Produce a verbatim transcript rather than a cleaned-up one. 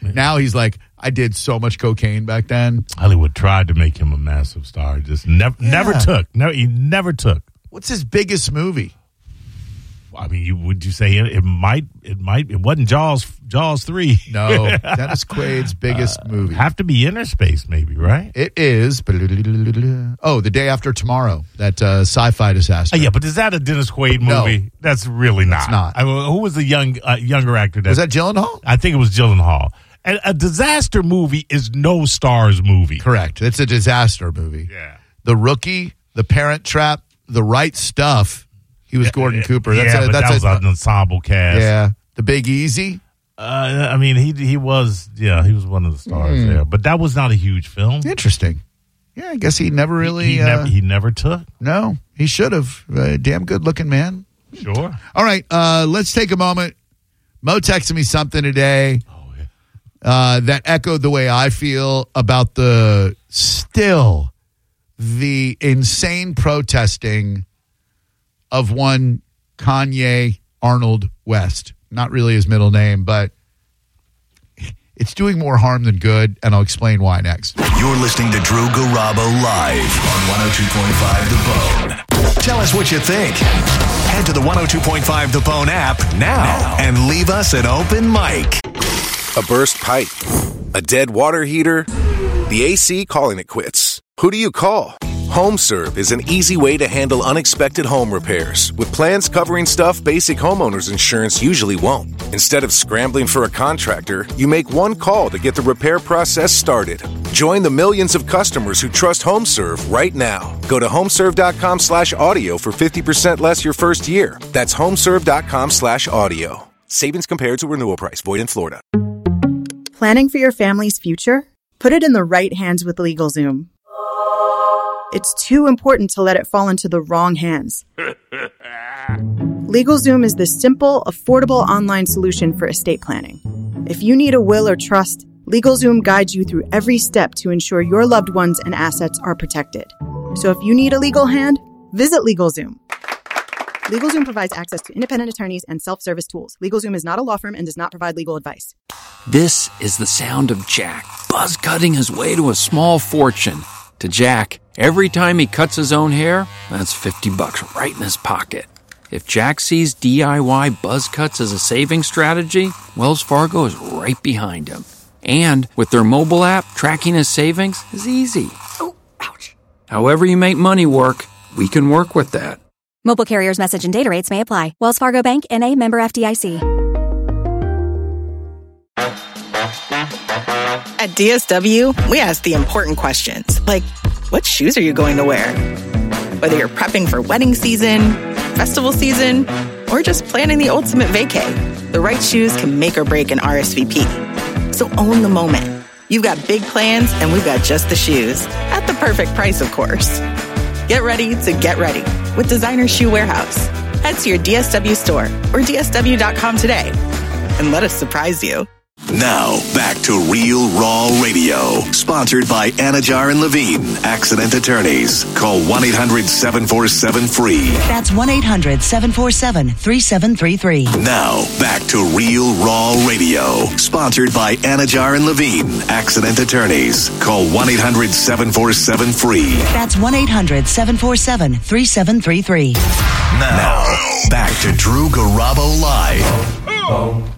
Now he's like, I did so much cocaine back then. Hollywood tried to make him a massive star. Just never, Yeah. never took. No, he never took. What's his biggest movie? I mean, you would you say it, it might? It might. It wasn't Jaws. Jaws three. No, Dennis Quaid's biggest uh, movie. Have to be Inner Space, maybe, right? It is. Oh, The Day After Tomorrow, that uh, sci-fi disaster. Oh, yeah, but is that a Dennis Quaid No. movie? That's really not. It's not. I mean, who was the young uh, younger actor? That, Was that Gyllenhaal? I think it was Gyllenhaal. And a disaster movie is no stars movie. Correct. It's a disaster movie. Yeah. The Rookie, The Parent Trap, The Right Stuff. He was Gordon Cooper. That's yeah, a, but that's that was a, an ensemble cast. Yeah. The Big Easy. Uh, I mean, he he was, yeah, he was one of the stars Mm. there. But that was not a huge film. Interesting. Yeah, I guess he never really. He, he, uh, never, he never took. No, he should have. Uh, damn good looking man. Sure. All right, uh, let's take a moment. Mo texted me something today Oh, yeah. uh, that echoed the way I feel about the still the insane protesting of one Kanye Arnold West. Not really his middle name, but it's doing more harm than good, and I'll explain why next. You're listening to Drew Garabo live on one oh two point five The Bone. Tell us what you think. Head to the one oh two point five The Bone app now, now and leave us an open mic. A burst pipe, a dead water heater, the A C calling it quits. Who do you call? HomeServe is an easy way to handle unexpected home repairs with plans covering stuff basic homeowners insurance usually won't. Instead of scrambling for a contractor, you make one call to get the repair process started. Join the millions of customers who trust HomeServe right now. Go to homeserve.com slash audio for fifty percent less your first year. That's homeserve.com slash audio. Savings compared to renewal price. Void in Florida. Planning for your family's future? Put it in the right hands with LegalZoom. It's too important to let it fall into the wrong hands. LegalZoom is the simple, affordable online solution for estate planning. If you need a will or trust, LegalZoom guides you through every step to ensure your loved ones and assets are protected. So if you need a legal hand, visit LegalZoom. LegalZoom provides access to independent attorneys and self-service tools. LegalZoom is not a law firm and does not provide legal advice. This is the sound of Jack buzz cutting his way to a small fortune. To Jack, every time he cuts his own hair, that's fifty bucks right in his pocket. If Jack sees D I Y buzz cuts as a saving strategy, Wells Fargo is right behind him. And with their mobile app, tracking his savings is easy. Oh, ouch. However you make money work, we can work with that. Mobile carriers' message and data rates may apply. Wells Fargo Bank, N A, member F D I C. At D S W, we ask the important questions, like, what shoes are you going to wear? Whether you're prepping for wedding season, festival season, or just planning the ultimate vacay, the right shoes can make or break an R S V P. So own the moment. You've got big plans, and we've got just the shoes. At the perfect price, of course. Get ready to get ready with Designer Shoe Warehouse. Head to your D S W store or D S W dot com today and let us surprise you. Now, back to Real Raw Radio. Sponsored by Anajar and Levine, Accident Attorneys. Call one eight hundred seven four seven free. That's one eight hundred seven four seven three seven three three. Now, back to Real Raw Radio. Sponsored by Anajar and Levine, Accident Attorneys. Call one eight hundred seven four seven free. That's one eight hundred seven four seven three seven three three. Now, back to Drew Garabo Live.